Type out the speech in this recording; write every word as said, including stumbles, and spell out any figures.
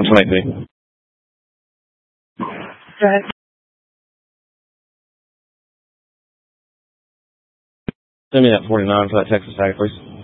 Which one might be? Go ahead. Send me that forty-nine for that Texas tag, please.